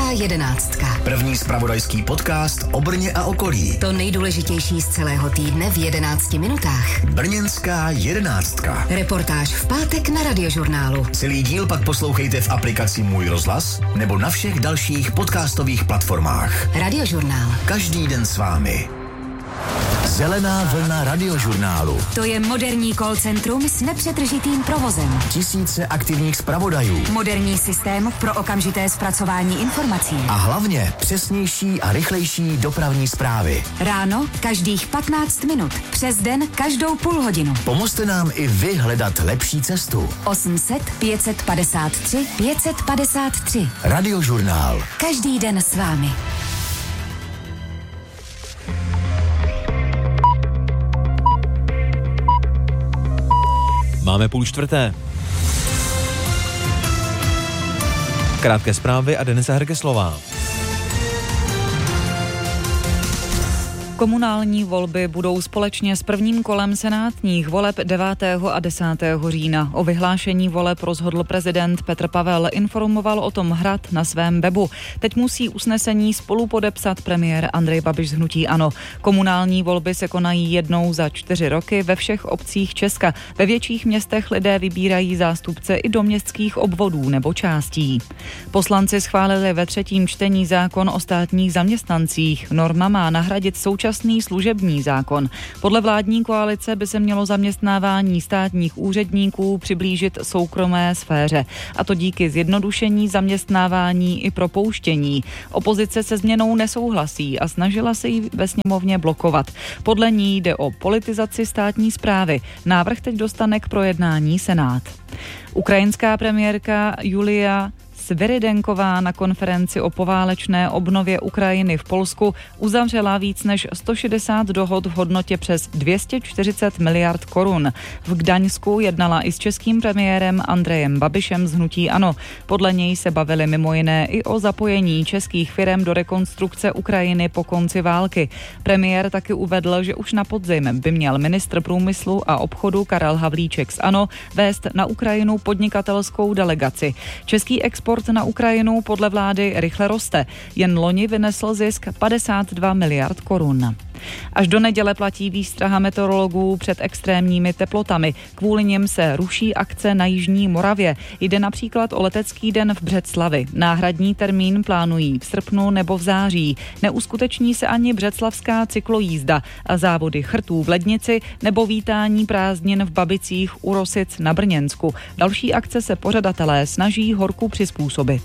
jedenáctka. První zpravodajský podcast o Brně a okolí. To nejdůležitější z celého týdne v 11 minutách. Brněnská jedenáctka. Reportáž v pátek na Radiožurnálu. Celý díl pak poslouchejte v aplikaci Můj rozhlas nebo na všech dalších podcastových platformách. Radiožurnál. Každý den s vámi. Zelená vlna Radiožurnálu. To je moderní call centrum s nepřetržitým provozem. Tisíce aktivních zpravodajů. Moderní systém pro okamžité zpracování informací. A hlavně přesnější a rychlejší dopravní zprávy. Ráno každých 15 minut. Přes den každou půl hodinu. Pomozte nám i vy hledat lepší cestu. 800 553 553. Radiožurnál. Každý den s vámi. Máme 3:30. Krátké zprávy a Denisa Hergeslová. Komunální volby budou společně s prvním kolem senátních voleb 9. a 10. října. O vyhlášení voleb rozhodl prezident Petr Pavel, informoval o tom Hrad na svém webu. Teď musí usnesení spolupodepsat premiér Andrej Babiš z hnutí ANO. Komunální volby se konají jednou za 4 roky ve všech obcích Česka. Ve větších městech lidé vybírají zástupce i do městských obvodů nebo částí. Poslanci schválili ve 3. čtení zákon o státních zaměstnancích. Norma má nahradit současný služební zákon. Podle vládní koalice by se mělo zaměstnávání státních úředníků přiblížit soukromé sféře. A to díky zjednodušení zaměstnávání i propouštění. Opozice se změnou nesouhlasí a snažila se ji ve sněmovně blokovat. Podle ní jde o politizaci státní správy. Návrh teď dostane k projednání Senát. Ukrajinská premiérka Julia Sviridenková na konferenci o poválečné obnově Ukrajiny v Polsku uzavřela víc než 160 dohod v hodnotě přes 240 miliard korun. V Gdaňsku jednala i s českým premiérem Andrejem Babišem z hnutí ANO. Podle něj se bavili mimo jiné i o zapojení českých firem do rekonstrukce Ukrajiny po konci války. Premiér taky uvedl, že už na podzim by měl ministr průmyslu a obchodu Karel Havlíček z ANO vést na Ukrajinu podnikatelskou delegaci. Český export na Ukrajinu podle vlády rychle roste. Jen loni vynesl zisk 52 miliard korun. Až do neděle platí výstraha meteorologů před extrémními teplotami. Kvůli nim se ruší akce na jižní Moravě. Jde například o letecký den v Břeclavi. Náhradní termín plánují v srpnu nebo v září. Neuskuteční se ani břeclavská cyklojízda a závody chrtů v Lednici nebo vítání prázdnin v Babicích u Rosic na Brněnsku. Další akce se pořadatelé snaží horku přizpůsobit.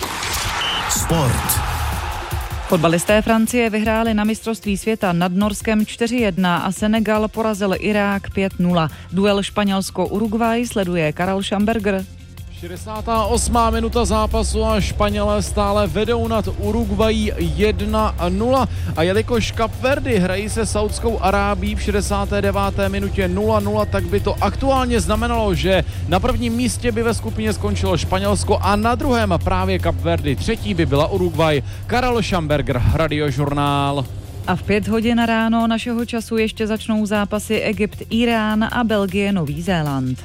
Sport. Fotbalisté Francie vyhráli na mistrovství světa nad Norskem 4-1 a Senegal porazil Irák 5-0. Duel Španělsko-Uruguay sleduje Karel Schamberger. 68. minuta zápasu a Španělé stále vedou nad Uruguayí 1-0 a jelikož Kapverdy hrají se Saudskou Arábií v 69. minutě 0-0, tak by to aktuálně znamenalo, že na prvním místě by ve skupině skončilo Španělsko a na druhém právě Kapverdy, třetí by byla Uruguay. Karel Schamberger, Radiožurnál. A v 5 hodin ráno našeho času ještě začnou zápasy Egypt, Irán a Belgie, Nový Zéland.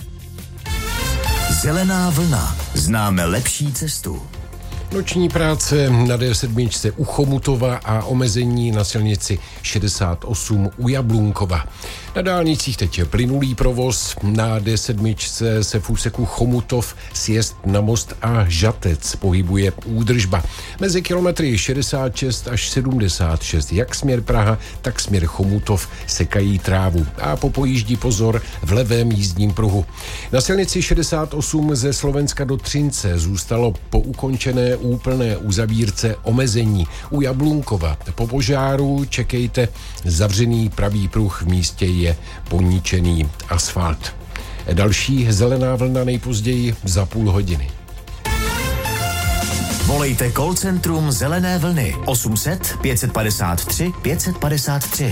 Zelená vlna. Známe lepší cestu. Noční práce na D7 u Chomutova a omezení na silnici 68 u Jablunkova. Na dálnicích teď je plynulý provoz, na D7 se v úseku Chomutov sjezd na Most a Žatec pohybuje údržba. Mezi kilometry 66 až 76, jak směr Praha, tak směr Chomutov sekají trávu a po pojíždí pozor v levém jízdním pruhu. Na silnici 68 ze Slovenska do Třince zůstalo po ukončené úplné uzavírce omezení. U Jablunkova po požáru čekejte, zavřený pravý pruh, v místě je poničený asfalt. Další zelená vlna nejpozději za půl hodiny. Volejte call centrum Zelené vlny 800 553 553.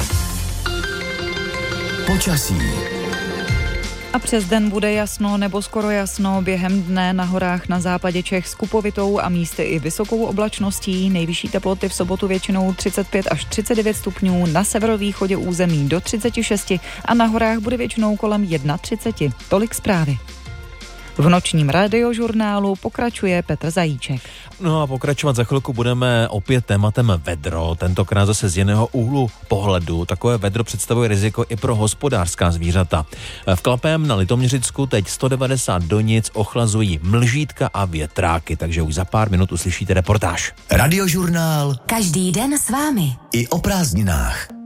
Počasí. A přes den bude jasno nebo skoro jasno, během dne na horách na západě Čech s kupovitou a místy i vysokou oblačností. Nejvyšší teploty v sobotu většinou 35 až 39 stupňů, na severovýchodě území do 36 a na horách bude většinou kolem 31. Tolik zprávy. V nočním radiožurnálu pokračuje Petr Zajíček. No a pokračovat za chvilku budeme opět tématem vedro, tentokrát zase z jiného úhlu pohledu. Takové vedro představuje riziko i pro hospodářská zvířata. V Klapém na Litoměřicku teď 190 donic ochlazují mlžítka a větráky, takže už za pár minut uslyšíte reportáž. Radiožurnál Každý den s vámi. i o prázdninách.